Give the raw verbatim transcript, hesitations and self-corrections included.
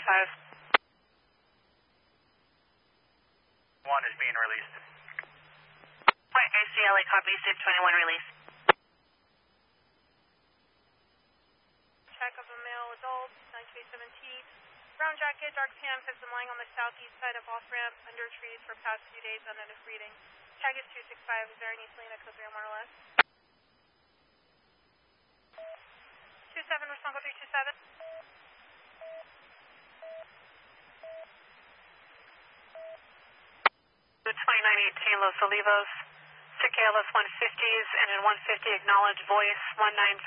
five. One is being released. Point A C L A, copy, SIP twenty-one release. Check of a male adult, nine K seven T. Brown jacket, dark pants, has been lying on the southeast side of off-ramp under trees for past few days unknown reading. Tag is two six five. Is there any Selena code zero more or less? two seven, respond three two seven. twenty-nine eighteen Los Olivos, S I C A L S one fifties, and in one fifty acknowledge voice one nine.